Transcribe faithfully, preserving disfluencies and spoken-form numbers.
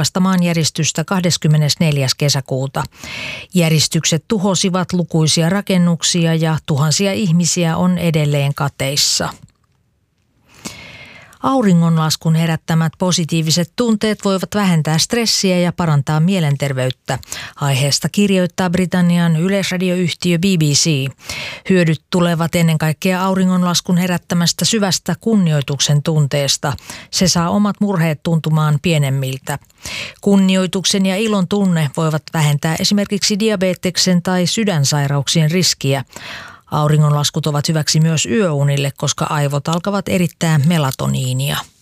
voimakasta maanjäristystä kahdeskymmenesneljäs kesäkuuta. Järistykset tuhosivat lukuisia rakennuksia ja tuhansia ihmisiä on edelleen kateissa. Auringonlaskun herättämät positiiviset tunteet voivat vähentää stressiä ja parantaa mielenterveyttä. Aiheesta kirjoittaa Britannian yleisradioyhtiö B B C. Hyödyt tulevat ennen kaikkea auringonlaskun herättämästä syvästä kunnioituksen tunteesta. Se saa omat murheet tuntumaan pienemmiltä. Kunnioituksen ja ilon tunne voivat vähentää esimerkiksi diabeteksen tai sydänsairauksien riskiä. Auringonlaskut ovat hyväksi myös yöunille, koska aivot alkavat erittää melatoniinia.